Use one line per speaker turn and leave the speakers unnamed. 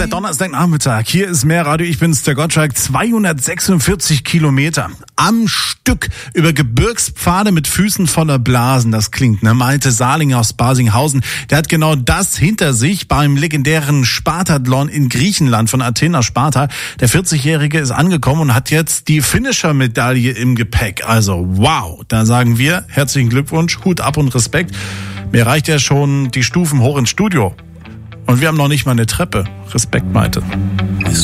der Donnerstagnachmittag. Hier ist Mehrradio, ich bin's, der Gottschalk. 246 Kilometer am Stück über Gebirgspfade mit Füßen voller Blasen. Das klingt, ne? Malte Salinger aus Barsinghausen, der hat genau das hinter sich beim legendären Spartathlon in Griechenland von Athen nach Sparta. Der 40-Jährige ist angekommen und hat jetzt die Finisher-Medaille im Gepäck. Also wow, da sagen wir herzlichen Glückwunsch, Hut ab und Respekt. Mir reicht ja schon die Stufen hoch ins Studio. Und wir haben noch nicht mal eine Treppe. Respekt, Malte.